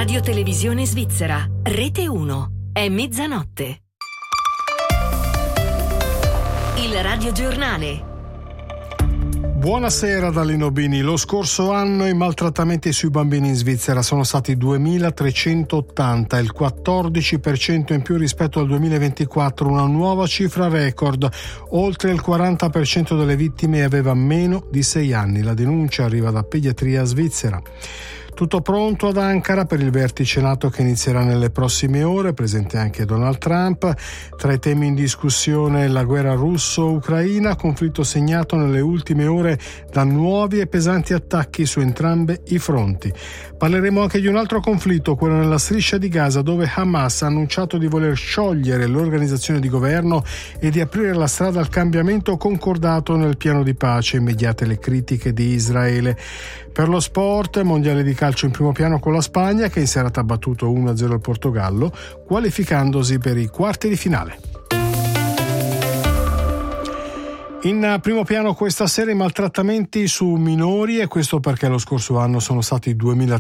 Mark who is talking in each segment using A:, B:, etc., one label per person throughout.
A: Radio Televisione Svizzera, Rete 1, è mezzanotte. Il radiogiornale.
B: Buonasera da Lino Bini. Lo scorso anno i maltrattamenti sui bambini in Svizzera sono stati 2.380, il 14% in più rispetto al 2024, una nuova cifra record. Oltre il 40% delle vittime aveva meno di 6 anni. La denuncia arriva da Pediatria Svizzera. Tutto pronto ad Ankara per il vertice NATO che inizierà nelle prossime ore, presente anche Donald Trump. Tra i temi in discussione la guerra russo-ucraina, conflitto segnato nelle ultime ore da nuovi e pesanti attacchi su entrambi i fronti. Parleremo anche di un altro conflitto, quello nella striscia di Gaza, dove Hamas ha annunciato di voler sciogliere l'organizzazione di governo e di aprire la strada al cambiamento concordato nel piano di pace, immediate le critiche di Israele. Per lo sport, mondiale di calcio in primo piano con la Spagna che in serata ha battuto 1-0 il Portogallo, qualificandosi per i quarti di finale. In primo piano questa sera i maltrattamenti su minori, e questo perché lo scorso anno sono stati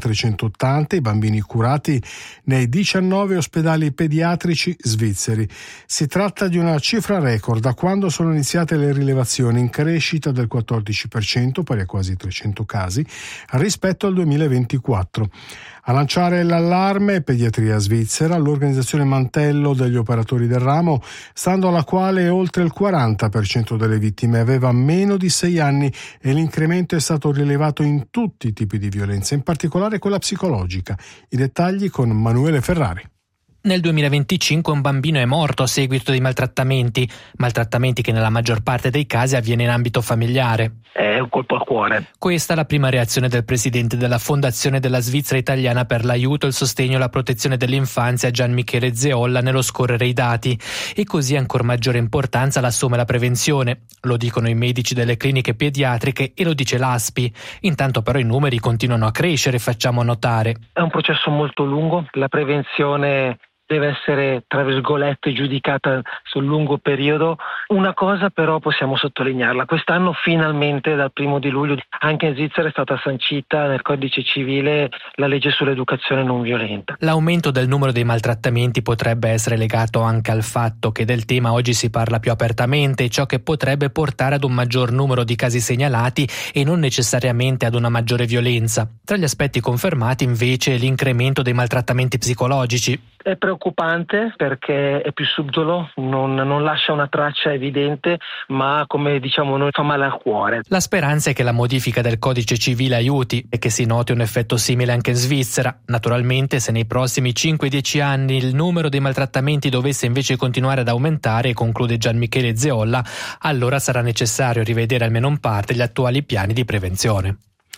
B: 2.380 i bambini curati nei 19 ospedali pediatrici svizzeri. Si tratta di una cifra record da quando sono iniziate le rilevazioni, in crescita del 14%, pari a quasi 300 casi, rispetto al 2024. A lanciare l'allarme Pediatria Svizzera, l'organizzazione mantello degli operatori del ramo, stando alla quale oltre il 40% delle vittime aveva meno di 6 anni e l'incremento è stato rilevato in tutti i tipi di violenza, in particolare quella psicologica. I dettagli con Manuele Ferrari.
C: Nel 2025 un bambino è morto a seguito di maltrattamenti che nella maggior parte dei casi avviene in ambito familiare.
D: È un colpo al cuore.
C: Questa è la prima reazione del presidente della Fondazione della Svizzera Italiana per l'aiuto, il sostegno e la protezione dell'infanzia, Gian Michele Zeolla, nello scorrere i dati. E così ancor maggiore importanza l'assume la prevenzione. Lo dicono i medici delle cliniche pediatriche e lo dice l'ASPI. Intanto però i numeri continuano a crescere, facciamo notare.
D: È un processo molto lungo, la prevenzione deve essere, tra virgolette, giudicata sul lungo periodo. Una cosa però possiamo sottolinearla: quest'anno finalmente dal 1 di luglio anche in Svizzera è stata sancita nel codice civile la legge sull'educazione non violenta.
C: L'aumento del numero dei maltrattamenti potrebbe essere legato anche al fatto che del tema oggi si parla più apertamente, ciò che potrebbe portare ad un maggior numero di casi segnalati e non necessariamente ad una maggiore violenza. Tra gli aspetti confermati invece l'incremento dei maltrattamenti psicologici.
D: È preoccupante perché è più subdolo, non lascia una traccia evidente, ma come diciamo noi fa male al cuore.
C: La speranza è che la modifica del codice civile aiuti e che si noti un effetto simile anche in Svizzera. Naturalmente, se nei prossimi 5-10 anni il numero dei maltrattamenti dovesse invece continuare ad aumentare, conclude Gian Michele Zeolla, allora sarà necessario rivedere almeno in parte gli attuali piani di prevenzione.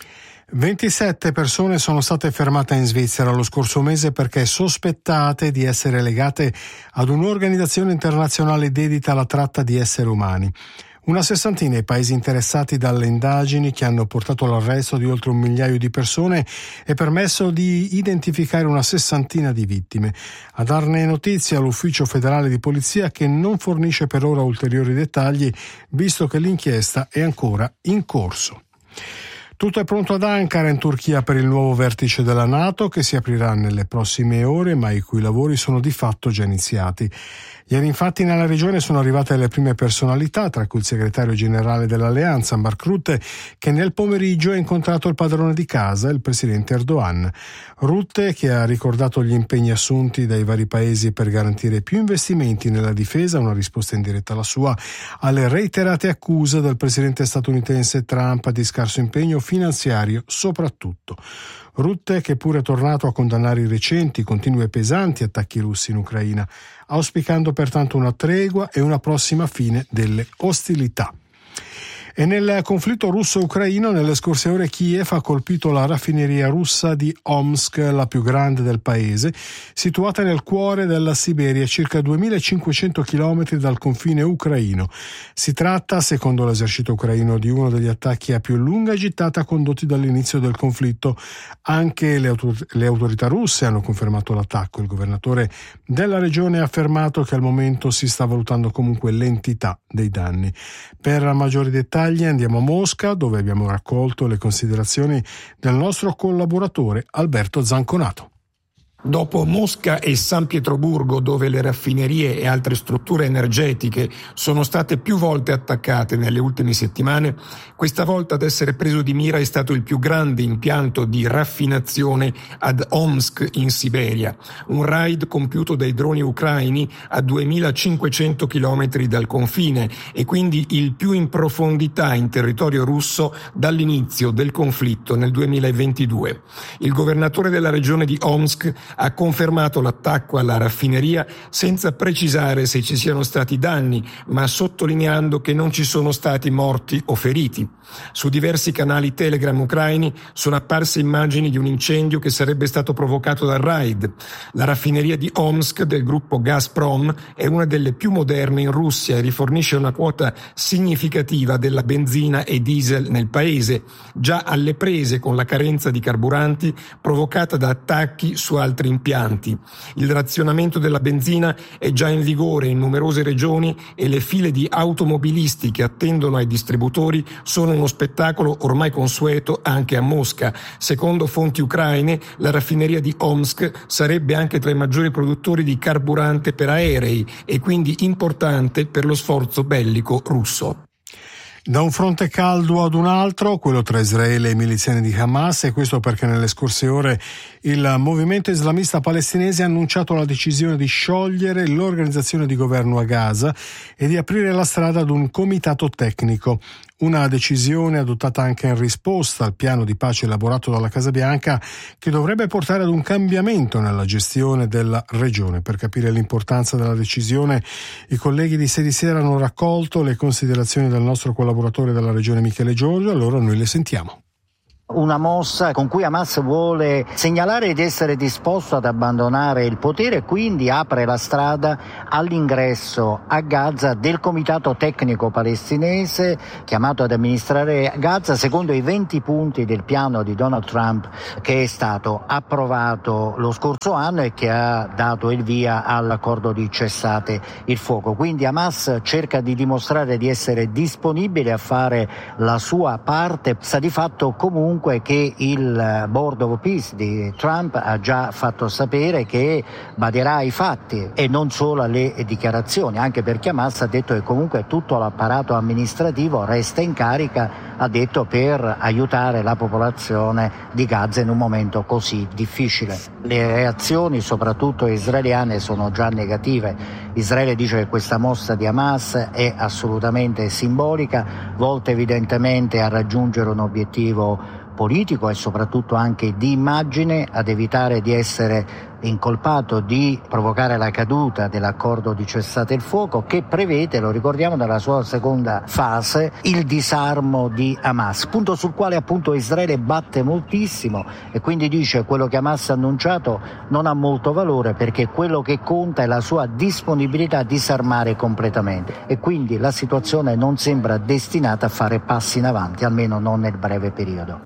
B: 27 persone sono state fermate in Svizzera lo scorso mese perché sospettate di essere legate ad un'organizzazione internazionale dedita alla tratta di esseri umani. Una sessantina i paesi interessati dalle indagini che hanno portato all'arresto di oltre 1 migliaio di persone e permesso di identificare una sessantina di vittime. A darne notizia l'Ufficio federale di polizia, che non fornisce per ora ulteriori dettagli, visto che l'inchiesta è ancora in corso. Tutto è pronto ad Ankara, in Turchia, per il nuovo vertice della NATO che si aprirà nelle prossime ore, ma i cui lavori sono di fatto già iniziati. Ieri infatti nella regione sono arrivate le prime personalità, tra cui il segretario generale dell'alleanza, Mark Rutte, che nel pomeriggio ha incontrato il padrone di casa, il presidente Erdogan. Rutte, che ha ricordato gli impegni assunti dai vari paesi per garantire più investimenti nella difesa, una risposta in diretta alla sua, alle reiterate accuse del presidente statunitense Trump di scarso impegno finanziario soprattutto. Rutte, che pure è tornato a condannare i recenti, continui e pesanti attacchi russi in Ucraina, auspicando pertanto una tregua e una prossima fine delle ostilità. E nel conflitto russo-ucraino, nelle scorse ore Kiev ha colpito la raffineria russa di Omsk, la più grande del paese, situata nel cuore della Siberia, circa 2500 km dal confine ucraino. Si tratta, secondo l'esercito ucraino, di uno degli attacchi a più lunga gittata condotti dall'inizio del conflitto. Anche le autorità russe hanno confermato l'attacco. Il governatore della regione ha affermato che al momento si sta valutando comunque l'entità dei danni. Per maggiori dettagli andiamo a Mosca, dove abbiamo raccolto le considerazioni del nostro collaboratore Alberto Zanconato.
E: Dopo Mosca e San Pietroburgo, dove le raffinerie e altre strutture energetiche sono state più volte attaccate nelle ultime settimane, questa volta ad essere preso di mira è stato il più grande impianto di raffinazione ad Omsk in Siberia, un raid compiuto dai droni ucraini a 2500 km dal confine e quindi il più in profondità in territorio russo dall'inizio del conflitto nel 2022. Il governatore della regione di Omsk ha confermato l'attacco alla raffineria senza precisare se ci siano stati danni, ma sottolineando che non ci sono stati morti o feriti. Su diversi canali Telegram ucraini sono apparse immagini di un incendio che sarebbe stato provocato dal raid. La raffineria di Omsk del gruppo Gazprom è una delle più moderne in Russia e rifornisce una quota significativa della benzina e diesel nel paese, già alle prese con la carenza di carburanti provocata da attacchi su altri impianti. Il razionamento della benzina è già in vigore in numerose regioni e le file di automobilisti che attendono ai distributori sono uno spettacolo ormai consueto anche a Mosca. Secondo fonti ucraine, la raffineria di Omsk sarebbe anche tra i maggiori produttori di carburante per aerei e quindi importante per lo sforzo bellico russo.
B: Da un fronte caldo ad un altro, quello tra Israele e i miliziani di Hamas, e questo perché nelle scorse ore il movimento islamista palestinese ha annunciato la decisione di sciogliere l'organizzazione di governo a Gaza e di aprire la strada ad un comitato tecnico. Una decisione adottata anche in risposta al piano di pace elaborato dalla Casa Bianca, che dovrebbe portare ad un cambiamento nella gestione della regione. Per capire l'importanza della decisione, i colleghi di Ieri Sera hanno raccolto le considerazioni del nostro collaboratore della regione Michele Giorgio, allora noi le sentiamo.
F: Una mossa con cui Hamas vuole segnalare di essere disposto ad abbandonare il potere e quindi apre la strada all'ingresso a Gaza del comitato tecnico palestinese chiamato ad amministrare Gaza secondo i 20 punti del piano di Donald Trump che è stato approvato lo scorso anno e che ha dato il via all'accordo di cessate il fuoco. Quindi Hamas cerca di dimostrare di essere disponibile a fare la sua parte. Sta di fatto comunque che il Board of Peace di Trump ha già fatto sapere che baderà ai fatti e non solo alle dichiarazioni, anche perché Hamas ha detto che comunque tutto l'apparato amministrativo resta in carica, ha detto, per aiutare la popolazione di Gaza in un momento così difficile. Le reazioni, soprattutto israeliane, sono già negative. Israele dice che questa mossa di Hamas è assolutamente simbolica, volta evidentemente a raggiungere un obiettivo politico e soprattutto anche di immagine, ad evitare di essere incolpato di provocare la caduta dell'accordo di cessate il fuoco che prevede, lo ricordiamo, nella sua seconda fase il disarmo di Hamas, punto sul quale appunto Israele batte moltissimo e quindi dice quello che Hamas ha annunciato non ha molto valore perché quello che conta è la sua disponibilità a disarmare completamente e quindi la situazione non sembra destinata a fare passi in avanti, almeno non nel breve periodo.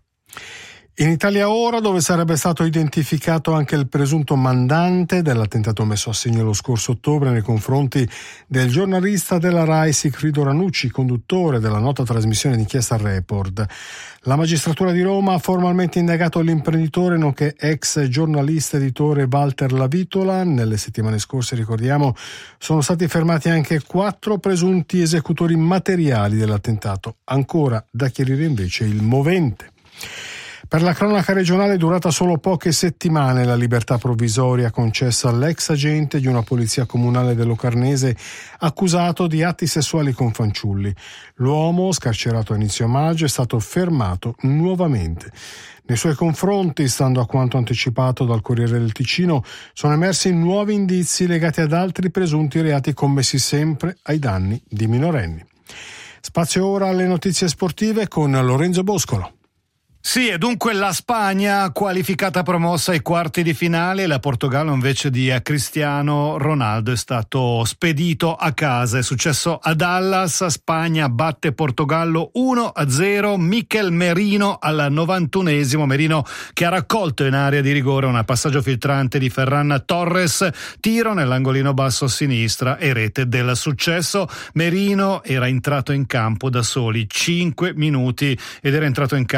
B: In Italia ora, dove sarebbe stato identificato anche il presunto mandante dell'attentato messo a segno lo scorso ottobre nei confronti del giornalista della RAI Sigfrido Ranucci, conduttore della nota trasmissione d'inchiesta Report. La magistratura di Roma ha formalmente indagato l'imprenditore nonché ex giornalista editore Walter Lavitola. Nelle settimane scorse, ricordiamo, sono stati fermati anche 4 presunti esecutori materiali dell'attentato. Ancora da chiarire invece il movente. Per la cronaca regionale, durata solo poche settimane la libertà provvisoria concessa all'ex agente di una polizia comunale del Locarnese accusato di atti sessuali con fanciulli. L'uomo, scarcerato a inizio maggio, è stato fermato nuovamente. Nei suoi confronti, stando a quanto anticipato dal Corriere del Ticino, sono emersi nuovi indizi legati ad altri presunti reati commessi sempre ai danni di minorenni. Spazio ora alle notizie sportive con Lorenzo Boscolo.
G: Sì, e dunque la Spagna qualificata promossa ai quarti di finale, la Portogallo invece di Cristiano Ronaldo è stato spedito a casa. È successo a Dallas, Spagna batte Portogallo 1-0, Mikel Merino al 91esimo, Merino che ha raccolto in area di rigore un passaggio filtrante di Ferran Torres, tiro nell'angolino basso a sinistra e rete del successo. Merino era entrato in campo da soli 5 minuti ed era entrato in campo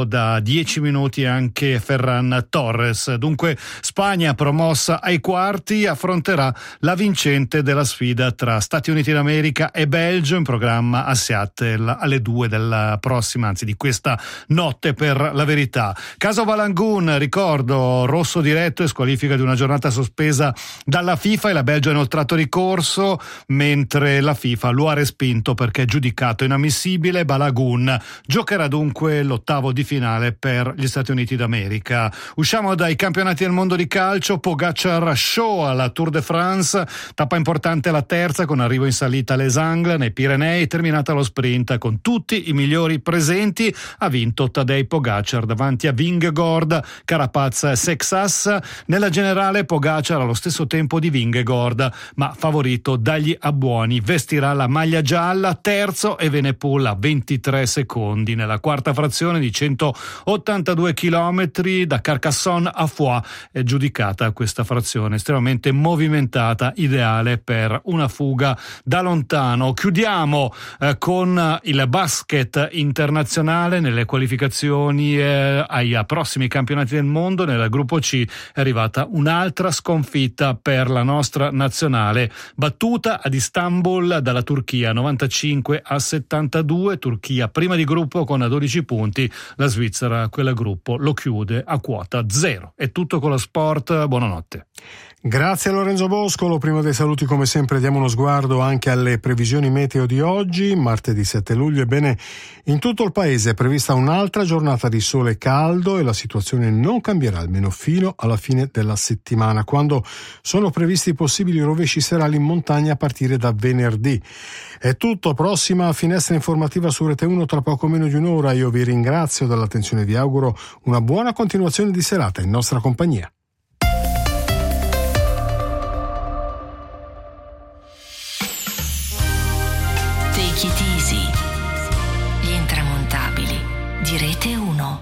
G: da 10 minuti anche Ferran Torres. Dunque Spagna, promossa ai quarti, affronterà la vincente della sfida tra Stati Uniti d'America e Belgio, in programma a Seattle alle 2 della prossima, anzi di questa notte per la verità. Caso Balagun, ricordo, rosso diretto e squalifica di una giornata sospesa dalla FIFA, e la Belgio ha inoltrato ricorso, mentre la FIFA lo ha respinto perché giudicato inammissibile. Balagun giocherà dunque l'ottavo di finale per gli Stati Uniti d'America. Usciamo dai campionati del mondo di calcio. Pogacar show alla Tour de France, tappa importante la terza con arrivo in salita a Les Angles nei Pirenei, terminata lo sprint con tutti i migliori presenti. Ha vinto Tadej Pogacar davanti a Vingegaard, Carapaz e Sexas. Nella generale Pogacar allo stesso tempo di Vingegaard, ma favorito dagli abbuoni. Vestirà la maglia gialla, terzo, e Evenepoel a 23 secondi. Nella quarta frazione di 182 chilometri da Carcassonne a Foix è giudicata questa frazione estremamente movimentata, ideale per una fuga da lontano. Chiudiamo con il basket internazionale. Nelle qualificazioni ai prossimi campionati del mondo, nel gruppo C è arrivata un'altra sconfitta per la nostra nazionale, battuta ad Istanbul dalla Turchia 95-72. Turchia prima di gruppo con 12 punti, la Svizzera quel gruppo lo chiude a quota 0. È tutto con lo sport, buonanotte.
B: Grazie a Lorenzo Boscolo. Prima dei saluti, come sempre, diamo uno sguardo anche alle previsioni meteo di oggi, martedì 7 luglio. Ebbene, in tutto il paese è prevista un'altra giornata di sole caldo e la situazione non cambierà almeno fino alla fine della settimana, quando sono previsti possibili rovesci serali in montagna a partire da venerdì. È tutto, prossima finestra informativa su Rete 1 tra poco meno di un'ora. Io vi ringrazio dell'attenzione e vi auguro una buona continuazione di serata in nostra compagnia.
A: Take it easy. Gli intramontabili di Rete 1.